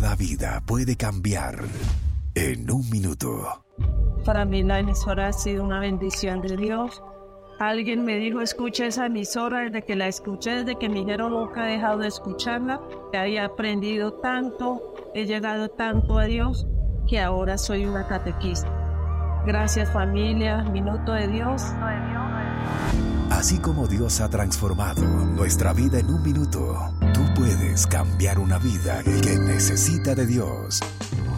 toda vida puede cambiar en un minuto. Para mí la emisora ha sido una bendición de Dios. Alguien me dijo, escucha esa emisora. Desde que la escuché, desde que me dijeron, nunca he dejado de escucharla. He aprendido tanto, he llegado tanto a Dios, que ahora soy una catequista. Gracias, familia. Minuto de Dios. Así como Dios ha transformado nuestra vida en un minuto, tú puedes cambiar una vida que necesita de Dios.